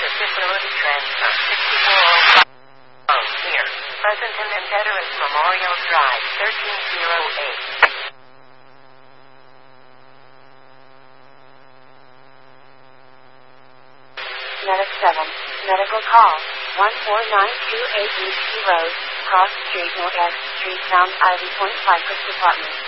Disability Transfer 6405 here. Pleasanton and Veterans Memorial Drive 1308. Medic 7. Medical call. 14928 East Road, Cross Street, North X Street, Sound Ivy Point, Cypress Department.